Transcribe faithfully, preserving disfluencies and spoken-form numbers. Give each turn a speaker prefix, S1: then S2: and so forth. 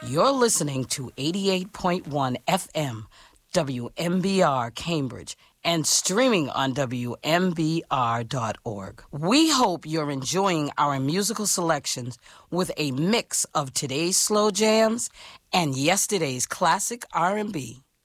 S1: You're listening to eighty-eight point one F M, W M B R Cambridge, and streaming on W M B R dot org. We hope you're enjoying our musical selections with a mix of today's slow jams and yesterday's classic R and B.